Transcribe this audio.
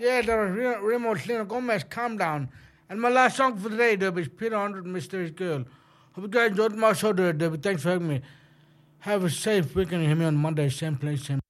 Yeah, that was Remo Selena Gomez, Calm Down. And my last song for today, Debbie, is Peter Andre, Mysterious Girl. Hope you guys enjoyed my show today, Debbie. Thanks for having me. Have a safe weekend. Hear me on Monday, same place, same